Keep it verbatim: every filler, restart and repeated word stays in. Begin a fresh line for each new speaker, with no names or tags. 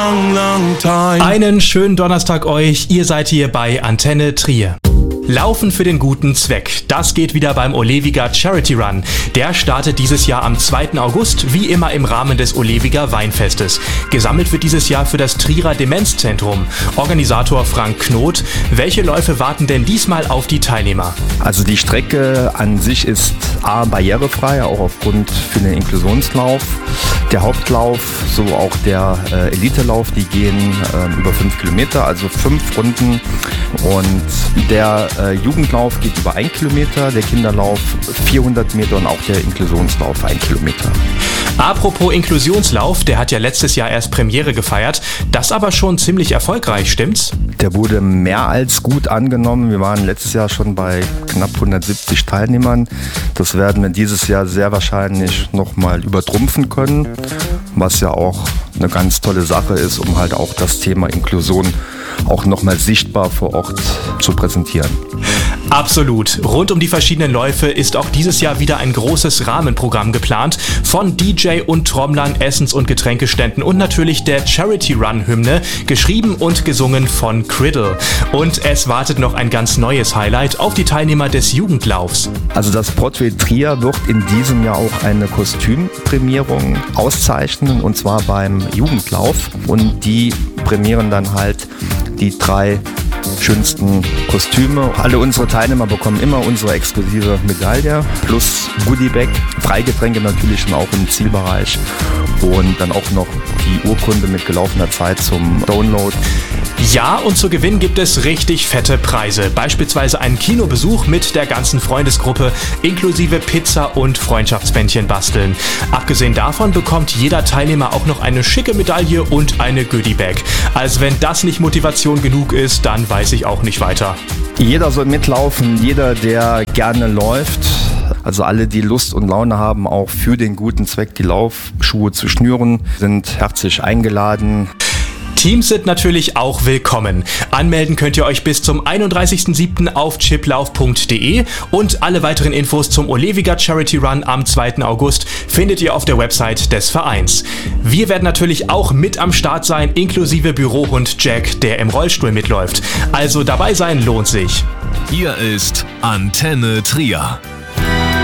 Einen schönen Donnerstag euch, ihr seid hier bei Antenne Trier. Laufen für den guten Zweck. Das geht wieder beim Olewiger Charity Run. Der startet dieses Jahr am zweiten August, wie immer im Rahmen des Olewiger Weinfestes. Gesammelt wird dieses Jahr für das Trierer Demenzzentrum. Organisator Frank Knoth. Welche Läufe warten denn diesmal auf die Teilnehmer?
Also die Strecke an sich ist A, barrierefrei, auch aufgrund für den Inklusionslauf. Der Hauptlauf, so auch der äh, Elitelauf, die gehen äh, über fünf Kilometer, also fünf Runden. Und der äh, Jugendlauf geht über ein Kilometer, der Kinderlauf vierhundert Meter und auch der Inklusionslauf ein Kilometer.
Apropos Inklusionslauf, der hat ja letztes Jahr erst Premiere gefeiert. Das aber schon ziemlich erfolgreich, stimmt's?
Der wurde mehr als gut angenommen. Wir waren letztes Jahr schon bei knapp hundertsiebzig Teilnehmern. Das werden wir dieses Jahr sehr wahrscheinlich nochmal übertrumpfen können, was ja auch eine ganz tolle Sache ist, um halt auch das Thema Inklusion auch nochmal sichtbar vor Ort zu präsentieren.
Absolut. Rund um die verschiedenen Läufe ist auch dieses Jahr wieder ein großes Rahmenprogramm geplant. Von D J und Trommlern, Essens- und Getränkeständen und natürlich der Charity-Run-Hymne, geschrieben und gesungen von Criddle. Und es wartet noch ein ganz neues Highlight auf die Teilnehmer des Jugendlaufs.
Also das Portrait Trier wird in diesem Jahr auch eine Kostümprämierung auszeichnen, und zwar beim Jugendlauf. Und die prämieren dann halt die drei schönsten Kostüme. Alle unsere Teilnehmer bekommen immer unsere exklusive Medaille plus Goodiebag, Freigetränke natürlich und auch im Zielbereich und dann auch noch die Urkunde mit gelaufener Zeit zum Download.
Ja, und zu gewinnen gibt es richtig fette Preise. Beispielsweise einen Kinobesuch mit der ganzen Freundesgruppe inklusive Pizza und Freundschaftsbändchen basteln. Abgesehen davon bekommt jeder Teilnehmer auch noch eine schicke Medaille und eine Goodiebag. Also wenn das nicht Motivation genug ist, dann weiß ich auch nicht weiter.
Jeder soll mitlaufen, jeder, der gerne läuft. Also alle, die Lust und Laune haben, auch für den guten Zweck die Laufschuhe zu schnüren, sind herzlich eingeladen.
Teams sind natürlich auch willkommen. Anmelden könnt ihr euch bis zum einunddreißigsten siebten auf chiplauf punkt de und alle weiteren Infos zum Olewiger Charity Run am zweiten August findet ihr auf der Website des Vereins. Wir werden natürlich auch mit am Start sein, inklusive Bürohund Jack, der im Rollstuhl mitläuft. Also dabei sein lohnt sich.
Hier ist Antenne Trier.